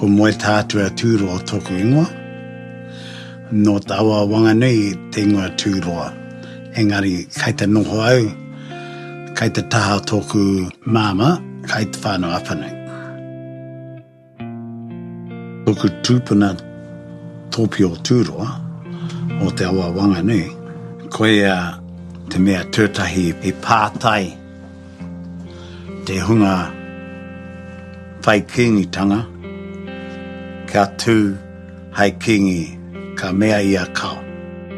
ko moe tātua tūroa tōku ingoa. No tawa wanganui te ingoa tūroa. Engari, kai te noho au, kai te taha tōku māma, kai te whānau apanei. Tōku tūpuna tōpio tūroa, o te awa wanganui, koe te mea tūtahi e pātai, te hunga whai kingitanga, ka tū hai kingi ka mea ia kao.